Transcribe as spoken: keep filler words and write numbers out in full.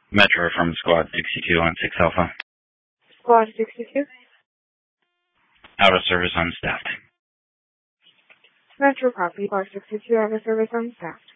Metro from Squad sixty-two on six Alpha. Squad sixty-two. Out of service unstaffed. Metro copy. Squad sixty-two, out of service unstaffed.